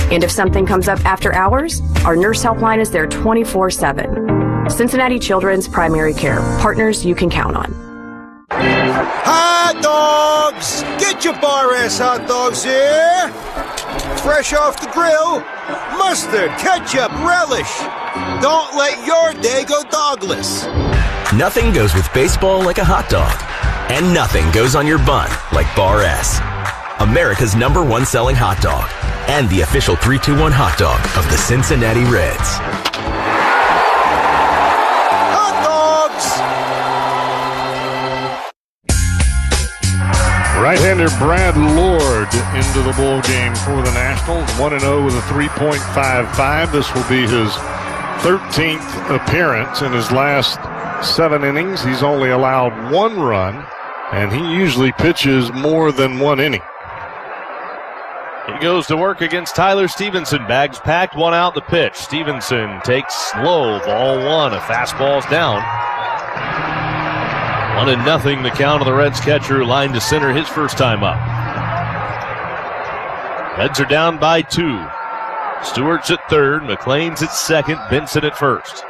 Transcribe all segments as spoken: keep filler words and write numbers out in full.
And if something comes up after hours, our nurse helpline is there twenty-four seven. Cincinnati Children's Primary Care. Partners you can count on. Hot dogs! Get your Bar S hot dogs here! Fresh off the grill, mustard, ketchup, relish. Don't let your day go dogless. Nothing goes with baseball like a hot dog. And nothing goes on your bun like Bar S. America's number one selling hot dog. And the official three two one hot dog of the Cincinnati Reds. Hot dogs! Right-hander Brad Lord into the ball game for the Nationals. one and oh with a three point five five. This will be his thirteenth appearance in his last seven innings. He's only allowed one run, and he usually pitches more than one inning. He goes to work against Tyler Stevenson. Bags packed, one out the pitch. Stevenson takes low, ball one. A fastball's down. One and nothing, the count of the Reds catcher, line to center his first time up. Reds are down by two. Stewart's at third, McLean's at second, Benson at first.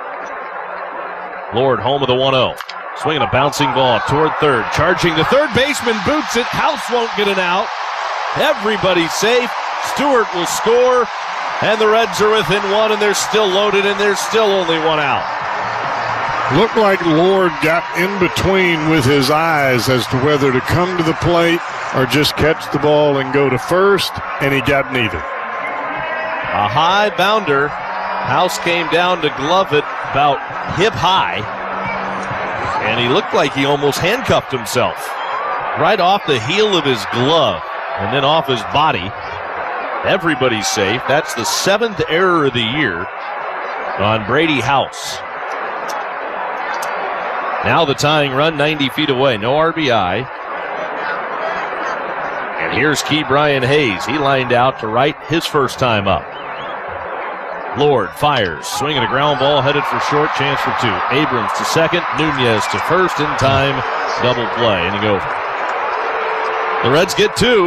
Lord home of the one oh. Swinging a bouncing ball toward third. Charging the third baseman, boots it. House won't get it out. Everybody's safe. Stewart will score. And the Reds are within one, and they're still loaded, and there's still only one out. Looked like Lord got in between with his eyes as to whether to come to the plate or just catch the ball and go to first, and he got neither. A high bounder. House came down to glove it about hip high, and he looked like he almost handcuffed himself right off the heel of his glove and then off his body. Everybody's safe. That's the seventh error of the year on Brady House. Now the tying run ninety feet away. No R B I. And here's Key Brian Hayes. He lined out to right his first time up. Lord fires. Swinging a ground ball headed for short. Chance for two. Abrams to second. Nunez to first in time. Double play. Inning over. The Reds get two,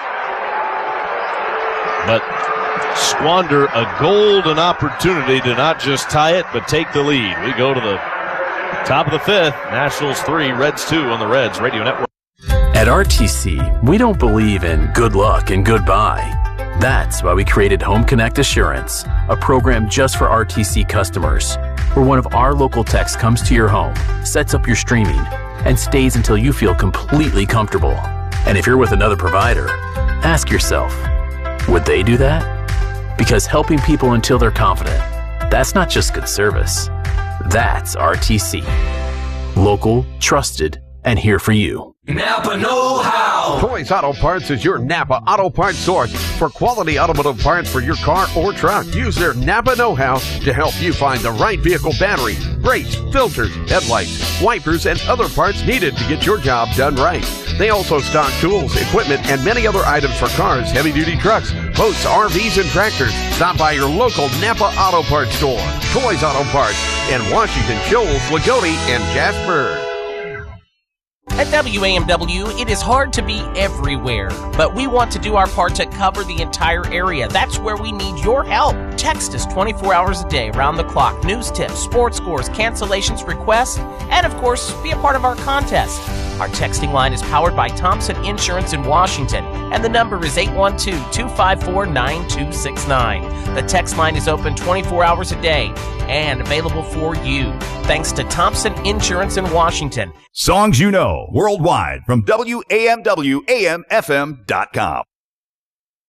but squander a golden opportunity to not just tie it, but take the lead. We go to the top of the fifth. Nationals three, Reds two on the Reds Radio Network. At R T C, we don't believe in good luck and goodbye. That's why we created Home Connect Assurance, a program just for R T C customers, where one of our local techs comes to your home, sets up your streaming, and stays until you feel completely comfortable. And if you're with another provider, ask yourself, would they do that? Because helping people until they're confident, that's not just good service. That's R T C. Local, trusted, and here for you. Napa Know-How. Toys Auto Parts is your Napa Auto Parts source for quality automotive parts for your car or truck. Use their Napa Know-How to help you find the right vehicle battery, brakes, filters, headlights, wipers, and other parts needed to get your job done right. They also stock tools, equipment, and many other items for cars, heavy-duty trucks, boats, R Vs, and tractors. Stop by your local Napa Auto Parts store. Toys Auto Parts in Washington, Shoals, Lagodi, and Jasper. At W A M W, it is hard to be everywhere, but we want to do our part to cover the entire area. That's where we need your help. Text us twenty-four hours a day, round the clock. News tips, sports scores, cancellations, requests, and of course, be a part of our contest. Our texting line is powered by Thompson Insurance in Washington, and the number is eight one two, two five four, nine two six nine. The text line is open twenty-four hours a day and available for you. Thanks to Thompson Insurance in Washington. Songs you know worldwide from W A M W A M F M dot com.